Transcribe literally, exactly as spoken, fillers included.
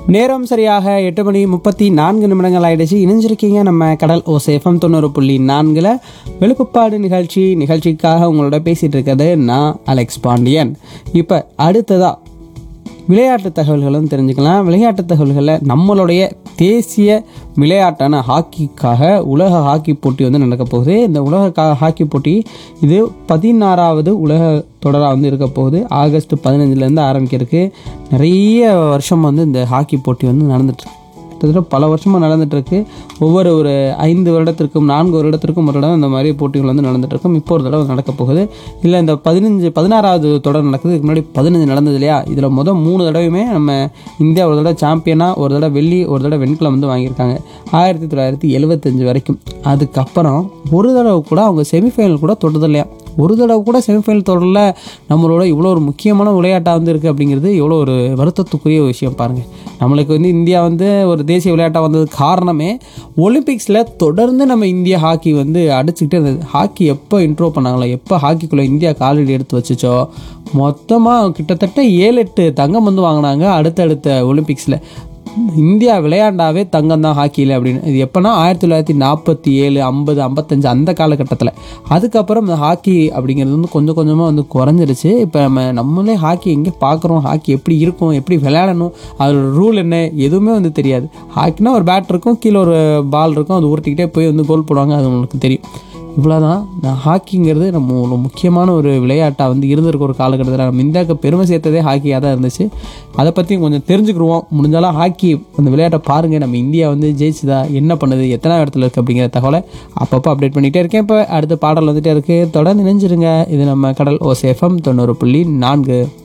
நேரம் சரியாக எட்டு மணி முப்பத்தி நான்கு நிமிடங்கள் ஆயிடுச்சு. இணைஞ்சிருக்கீங்க நம்ம கடல் ஓசை எஃப்எம் தொண்ணூறு புள்ளி நான்கில் வெளுப்புப்பாடு நிகழ்ச்சி. நிகழ்ச்சிக்காக உங்களோட பேசிகிட்டு இருக்கிறது நான் அலெக்ஸ் பாண்டியன். இப்போ அடுத்ததாக விளையாட்டு தகவல்களும் தெரிஞ்சுக்கலாம். விளையாட்டு தகவல்களில் நம்மளுடைய தேசிய விளையாட்டான ஹாக்கிக்காக உலக ஹாக்கி போட்டி வந்து நடக்க போகுது. இந்த உலக ஹாக்கி போட்டி இது பதினாறாவது உலக தொடராக வந்து இருக்க போகுது. ஆகஸ்ட் பதினஞ்சுலேருந்து ஆரம்பிக்கிறதுக்கு நிறைய வருஷம் வந்து இந்த ஹாக்கி போட்டி வந்து நடந்துட்டுருக்கு. கிட்டத்தட்ட பல வருஷமாக நடந்துகிட்ருக்கு. ஒவ்வொரு ஒரு ஐந்து வருடத்திற்கும் நான்கு வருடத்திற்கும் ஒரு தடவை இந்த மாதிரி போட்டிகள் வந்து நடந்துகிட்ருக்கும். இப்போ ஒரு தடவை நடக்க போகுது. இல்லை இந்த பதினஞ்சு பதினாறாவது தொடர் நடக்குது. இதுக்கு முன்னாடி பதினஞ்சு நடந்தது இல்லையா? இதில் மொதல் மூணு தடவையுமே நம்ம இந்தியா ஒரு தடவை சாம்பியனாக, ஒரு தடவை வெள்ளி, ஒரு தடவை வெண்கலம் வந்து வாங்கியிருக்காங்க ஆயிரத்தி தொள்ளாயிரத்தி எழுபத்தஞ்சு வரைக்கும். அதுக்கப்புறம் ஒரு தடவை கூட அவங்க செமிஃபைனல் கூட தொட்டது இல்லையா? ஒரு தடவை கூட செமிஃபைனல் தொடரில் நம்மளோட இவ்வளோ ஒரு முக்கியமான விளையாட்டாக வந்து இருக்குது அப்படிங்கிறது எவ்வளோ ஒரு வருத்தத்துக்குரிய விஷயம் பாருங்கள். நம்மளுக்கு வந்து இந்தியா வந்து ஒரு தேசிய விளையாட்டாக வந்தது காரணமே ஒலிம்பிக்ஸில் தொடர்ந்து நம்ம இந்தியா ஹாக்கி வந்து அடிச்சுக்கிட்டே இருந்தது. ஹாக்கி எப்போ இன்ட்ரோ பண்ணாங்களோ, எப்போ ஹாக்கிக்குள்ளே இந்தியா காலடி எடுத்து வச்சுச்சோ, மொத்தமாக கிட்டத்தட்ட ஏழு எட்டு தங்கம் வந்து வாங்கினாங்க அடுத்தடுத்த ஒலிம்பிக்ஸில். இந்தியா விளையாண்டாவே தங்கம் தான் ஹாக்கியில் அப்படின்னு. இது எப்போனா ஆயிரத்தி தொள்ளாயிரத்தி நாற்பத்தி ஏழு ஐம்பது ஐம்பத்தஞ்சு அந்த காலகட்டத்தில். அதுக்கப்புறம் இந்த ஹாக்கி அப்படிங்கிறது வந்து கொஞ்சம் கொஞ்சமாக வந்து குறைஞ்சிருச்சு. இப்போ நம்ம நம்மளே ஹாக்கி எங்கே பார்க்குறோம், ஹாக்கி எப்படி இருக்கும், எப்படி விளையாடணும், அதோட ரூல் என்ன, எதுவுமே வந்து தெரியாது. ஹாக்கினா ஒரு பேட் இருக்கும், கீழே ஒரு பால் இருக்கும், அது உருட்டிக்கிட்டே போய் வந்து கோல் போடுவாங்க, அது உங்களுக்கு தெரியும். இவ்வளோதான். ஹாக்கிங்கிறது நம்ம ஒரு முக்கியமான ஒரு விளையாட்டாக வந்து இருந்திருக்க ஒரு காலகட்டத்தில் நம்ம இந்தியாவுக்கு பெருமை சேர்த்ததே ஹாக்கியாக தான் இருந்துச்சு. அதை பற்றி கொஞ்சம் தெரிஞ்சுக்கிடுவோம். முடிஞ்சாலும் ஹாக்கி அந்த விளையாட்டை பாருங்கள். நம்ம இந்தியா வந்து ஜெயிச்சுதா, என்ன பண்ணுது, எத்தனை இடத்துல இருக்குது அப்படிங்கிற தகவலை அப்பப்போ அப்டேட் பண்ணிகிட்டே இருக்கேன். இப்போ அடுத்த பாடல் வந்துகிட்டே இருக்குது. தொடர்ந்து இணைஞ்சிருங்க. இது நம்ம கடல் ஓசை எஃப்எம் தொண்ணூறு புள்ளி நான்கு.